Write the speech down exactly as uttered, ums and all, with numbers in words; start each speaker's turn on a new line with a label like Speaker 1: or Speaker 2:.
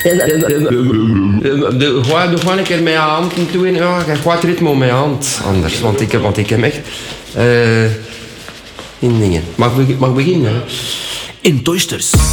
Speaker 1: De, gewoon, doe gewoon een keer met je handen toe. Ja, ik heb gewoon het ritme op mijn hand. Anders, want ik heb, want ik heb echt... Uh, in dingen. Mag ik mag beginnen? Hè?
Speaker 2: In Toysters.